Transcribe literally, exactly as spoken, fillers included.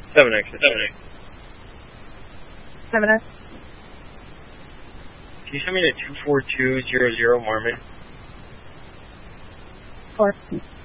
Seven exit. Seven exit. Seven S. Can you send me to two four two zero zero Marmon? Four.